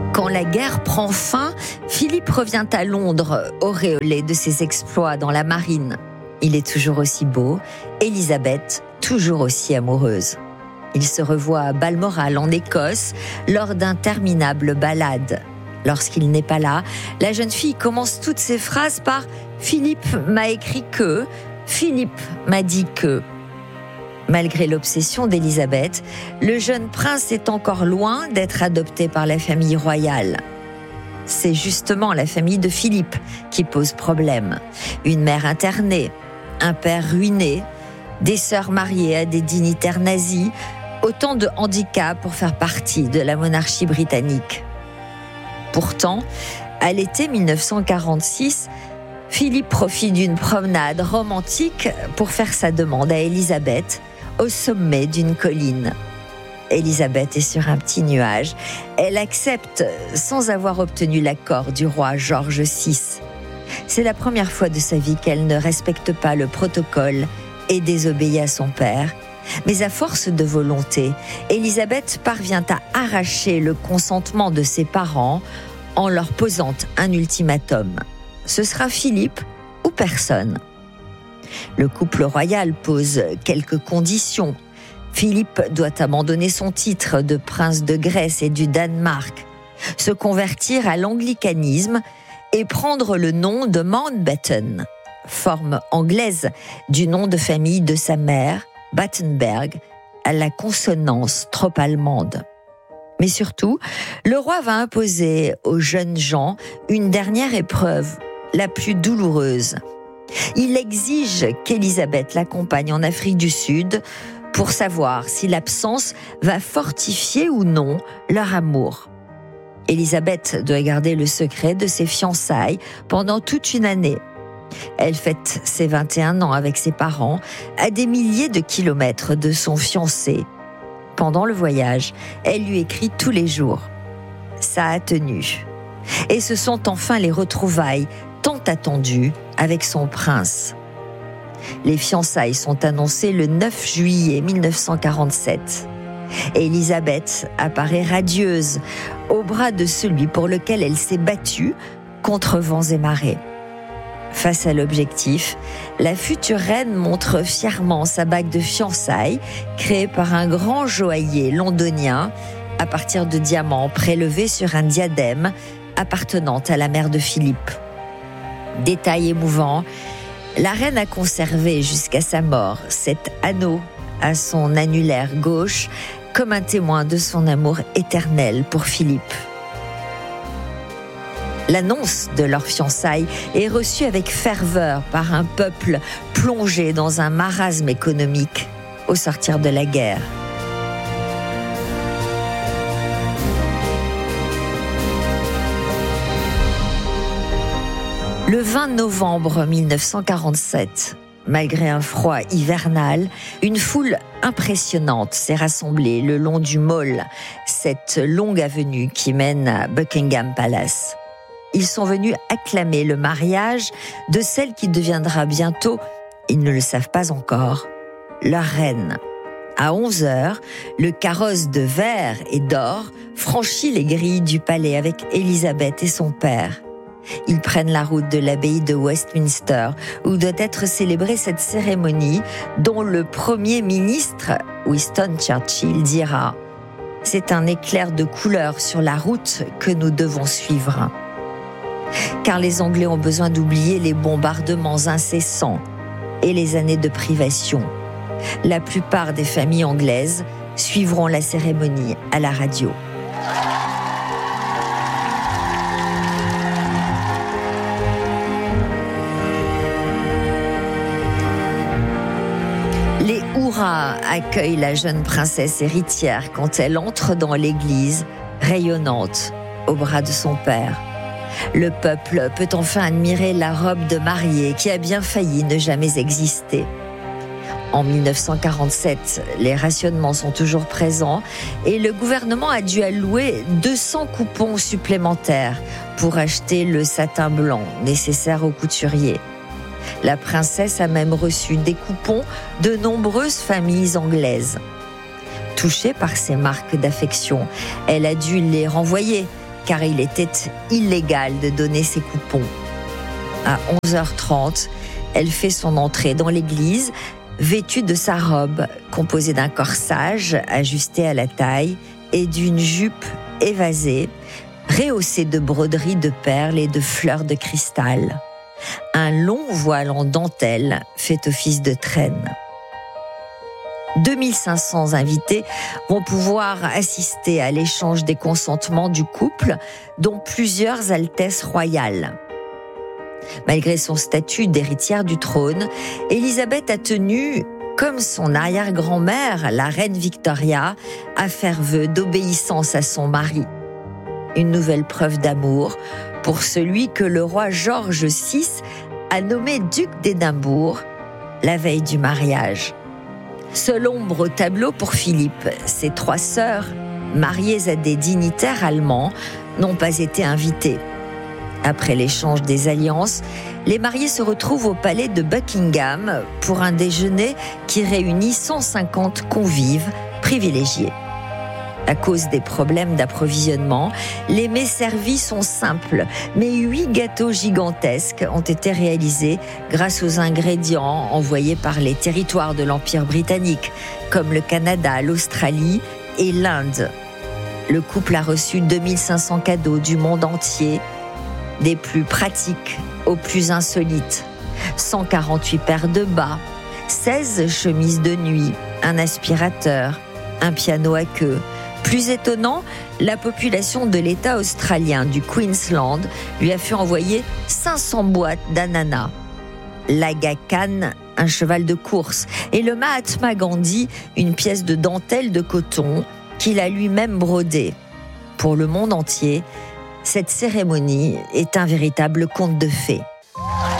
Quand la guerre prend fin, Philippe revient à Londres, auréolé de ses exploits dans la marine. Il est toujours aussi beau, Élisabeth toujours aussi amoureuse. Il se revoit à Balmoral en Écosse lors d'interminables balades. Lorsqu'il n'est pas là, la jeune fille commence toutes ses phrases par « Philippe m'a écrit que »,« Philippe m'a dit que ». Malgré l'obsession d'Élisabeth, le jeune prince est encore loin d'être adopté par la famille royale. C'est justement la famille de Philippe qui pose problème. Une mère internée, un père ruiné, des sœurs mariées à des dignitaires nazis, autant de handicaps pour faire partie de la monarchie britannique. Pourtant, à l'été 1946, Philippe profite d'une promenade romantique pour faire sa demande à Élisabeth au sommet d'une colline. Élisabeth est sur un petit nuage. Elle accepte sans avoir obtenu l'accord du roi George VI. C'est la première fois de sa vie qu'elle ne respecte pas le protocole et désobéit à son père. Mais à force de volonté, Élisabeth parvient à arracher le consentement de ses parents en leur posant un ultimatum. Ce sera Philippe ou personne. Le couple royal pose quelques conditions. Philippe doit abandonner son titre de prince de Grèce et du Danemark, se convertir à l'anglicanisme et prendre le nom de Mountbatten, forme anglaise du nom de famille de sa mère, Battenberg, à la consonance trop allemande. Mais surtout, le roi va imposer aux jeunes gens une dernière épreuve, la plus douloureuse. Il exige qu'Élisabeth l'accompagne en Afrique du Sud pour savoir si l'absence va fortifier ou non leur amour. Élisabeth doit garder le secret de ses fiançailles pendant toute une année. Elle fête ses 21 ans avec ses parents à des milliers de kilomètres de son fiancé. Pendant le voyage, elle lui écrit tous les jours. Ça a tenu. Et ce sont enfin les retrouvailles tant attendues avec son prince. Les fiançailles sont annoncées le 9 juillet 1947. Élisabeth apparaît radieuse au bras de celui pour lequel elle s'est battue contre vents et marées. Face à l'objectif, la future reine montre fièrement sa bague de fiançailles créée par un grand joaillier londonien à partir de diamants prélevés sur un diadème appartenant à la mère de Philippe. Détail émouvant, la reine a conservé jusqu'à sa mort cet anneau à son annulaire gauche comme un témoin de son amour éternel pour Philippe. L'annonce de leur fiançailles est reçue avec ferveur par un peuple plongé dans un marasme économique au sortir de la guerre. Le 20 novembre 1947, malgré un froid hivernal, une foule impressionnante s'est rassemblée le long du Mall, cette longue avenue qui mène à Buckingham Palace. Ils sont venus acclamer le mariage de celle qui deviendra bientôt, ils ne le savent pas encore, leur reine. À 11h, le carrosse de verre et d'or franchit les grilles du palais avec Élisabeth et son père. Ils prennent la route de l'abbaye de Westminster, où doit être célébrée cette cérémonie dont le Premier ministre, Winston Churchill, dira « C'est un éclair de couleur sur la route que nous devons suivre ». Car les Anglais ont besoin d'oublier les bombardements incessants et les années de privation. La plupart des familles anglaises suivront la cérémonie à la radio. Les hurrahs accueillent la jeune princesse héritière quand elle entre dans l'église, rayonnante, au bras de son père. Le peuple peut enfin admirer la robe de mariée qui a bien failli ne jamais exister. En 1947, les rationnements sont toujours présents et le gouvernement a dû allouer 200 coupons supplémentaires pour acheter le satin blanc nécessaire aux couturiers. La princesse a même reçu des coupons de nombreuses familles anglaises. Touchée par ces marques d'affection, elle a dû les renvoyer car il était illégal de donner ses coupons. À 11h30, elle fait son entrée dans l'église, vêtue de sa robe, composée d'un corsage ajusté à la taille et d'une jupe évasée, rehaussée de broderies de perles et de fleurs de cristal. Un long voile en dentelle fait office de traîne. 2500 invités vont pouvoir assister à l'échange des consentements du couple, dont plusieurs altesses royales. Malgré son statut d'héritière du trône, Élisabeth a tenu, comme son arrière-grand-mère, la reine Victoria, à faire vœu d'obéissance à son mari. Une nouvelle preuve d'amour pour celui que le roi George VI a nommé duc d'Édimbourg la veille du mariage. Seule ombre au tableau pour Philippe, ses 3 sœurs, mariées à des dignitaires allemands, n'ont pas été invitées. Après l'échange des alliances, les mariés se retrouvent au palais de Buckingham pour un déjeuner qui réunit 150 convives privilégiés. À cause des problèmes d'approvisionnement, les mets servis sont simples, mais 8 gâteaux gigantesques ont été réalisés grâce aux ingrédients envoyés par les territoires de l'Empire britannique, comme le Canada, l'Australie et l'Inde. Le couple a reçu 2500 cadeaux du monde entier, des plus pratiques aux plus insolites. 148 paires de bas, 16 chemises de nuit, un aspirateur, un piano à queue. Plus étonnant, la population de l'État australien du Queensland lui a fait envoyer 500 boîtes d'ananas. L'Aga Khan, un cheval de course, et le Mahatma Gandhi, une pièce de dentelle de coton qu'il a lui-même brodée. Pour le monde entier, cette cérémonie est un véritable conte de fées.